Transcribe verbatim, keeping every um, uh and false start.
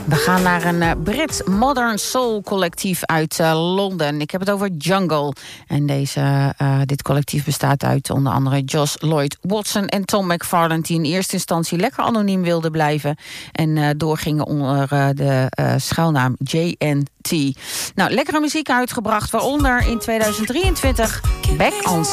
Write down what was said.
We gaan naar een uh, Brit Modern Soul collectief uit uh, Londen. Ik heb het over Jungle. En deze, uh, dit collectief bestaat uit onder andere Josh Lloyd Watson en Tom McFarland, die in eerste instantie lekker anoniem wilden blijven en uh, doorgingen onder uh, de uh, schuilnaam J N T. Nou, lekkere muziek uitgebracht, waaronder in tweeduizend drieëntwintig Back on